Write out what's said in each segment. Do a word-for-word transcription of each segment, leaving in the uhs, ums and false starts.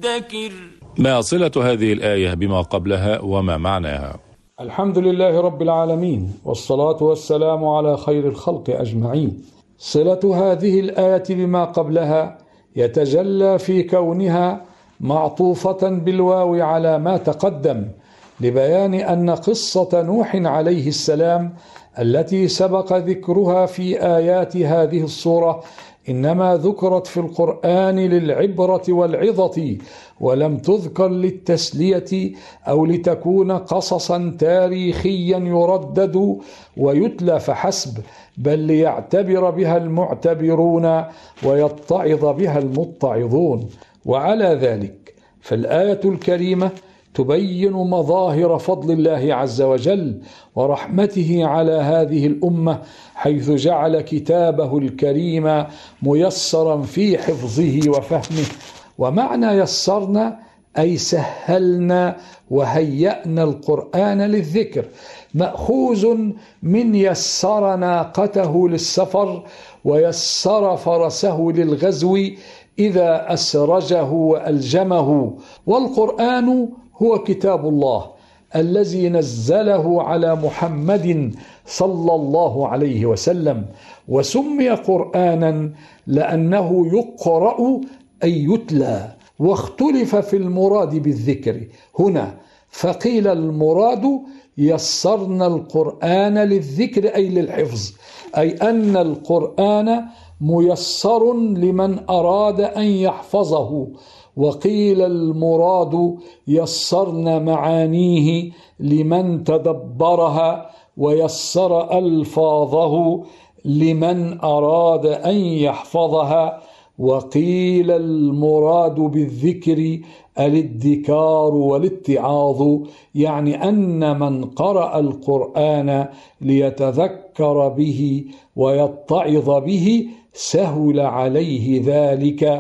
مدكر. ما صلة هذه الآية بما قبلها وما معناها؟ الحمد لله رب العالمين، والصلاة والسلام على خير الخلق أجمعين. صلة هذه الآية بما قبلها يتجلى في كونها معطوفة بالواو على ما تقدم، لبيان أن قصة نوح عليه السلام التي سبق ذكرها في آيات هذه السورة إنما ذكرت في القرآن للعبرة والعظة، ولم تذكر للتسلية أو لتكون قصصا تاريخيا يردد ويتلى فحسب، بل ليعتبر بها المعتبرون ويتعظ بها المتعظون. وعلى ذلك فالآية الكريمة تبين مظاهر فضل الله عز وجل ورحمته على هذه الأمة، حيث جعل كتابه الكريم ميسرا في حفظه وفهمه. ومعنى يسرنا أي سهلنا وهيأنا القرآن للذكر، مأخوذ من يسر ناقته للسفر ويسر فرسه للغزو إذا أسرجه وألجمه. والقرآن هو كتاب الله الذي نزله على محمد صلى الله عليه وسلم، وسمي قرآنا لأنه يقرأ أي يتلى. واختلف في المراد بالذكر هنا، فقيل المراد يسرنا القرآن للذكر أي للحفظ، أي أن القرآن ميسر لمن أراد أن يحفظه. وقيل المراد يسرنا معانيه لمن تدبرها ويسر ألفاظه لمن أراد أن يحفظها. وقيل المراد بالذكر الادكار والاتعاظ، يعني أن من قرأ القرآن ليتذكر به ويتعظ به سهل عليه ذلك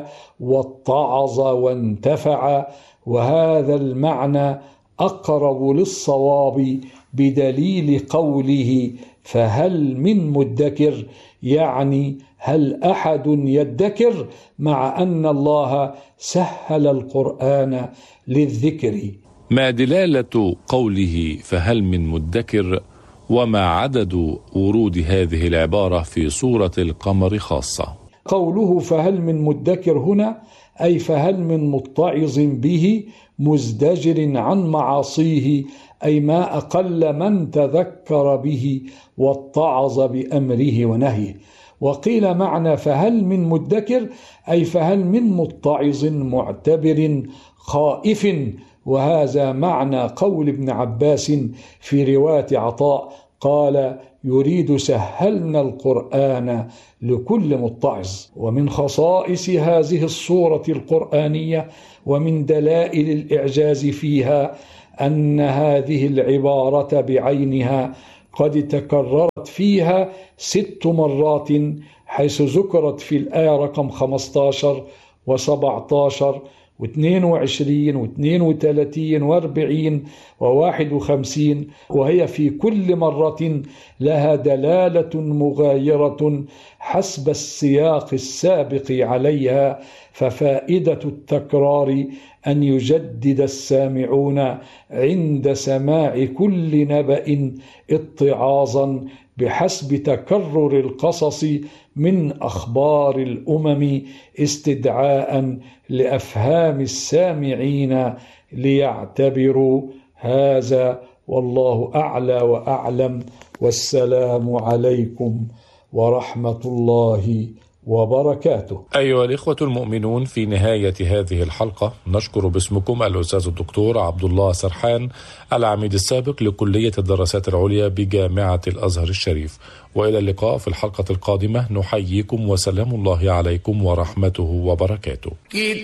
واتعظ وانتفع. وهذا المعنى أقرب للصواب بدليل قوله فهل من مدكر، يعني هل أحد يدكر، مع أن الله سهل القرآن للذكر. ما دلالة قوله فهل من مدكر، وما عدد ورود هذه العبارة في سورة القمر خاصة؟ قوله فهل من مدكر هنا أي فهل من متعظ به مزدجر عن معاصيه، أي ما أقل من تذكر به واتعظ بأمره ونهيه. وقيل معنى فهل من مدكر أي فهل من متعظ معتبر خائف، وهذا معنى قول ابن عباس في رواية عطاء قال يريد سهلنا القرآن لكل متعظ. ومن خصائص هذه السورة القرآنية ومن دلائل الإعجاز فيها أن هذه العبارة بعينها قد تكررت فيها ست مرات، حيث ذكرت في الآية رقم خمسة عشر وسبعة عشر واثنين وعشرين واثنين وثلاثين واربعين وواحد وخمسين، وهي في كل مرة لها دلالة مغايرة حسب السياق السابق عليها. ففائدة التكرار أن يجدد السامعون عند سماع كل نبأ اتعاظا بحسب تكرر القصص من أخبار الأمم، استدعاء لأفهام السامعين ليعتبروا. هذا والله أعلى وأعلم، والسلام عليكم ورحمة الله وبركاته. أيها الإخوة المؤمنون، في نهاية هذه الحلقة نشكر باسمكم الأستاذ الدكتور عبد الله سرحان، العميد السابق لكلية الدراسات العليا بجامعة الأزهر الشريف. وإلى اللقاء في الحلقة القادمة، نحييكم وسلام الله عليكم ورحمته وبركاته.